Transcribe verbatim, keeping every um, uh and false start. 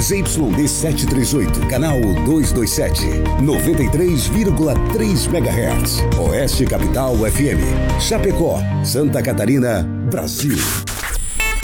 Z Y D setecentos e trinta e oito, canal duzentos e vinte e sete, noventa e três vírgula três megahertz. Oeste Capital F M. Chapecó, Santa Catarina, Brasil.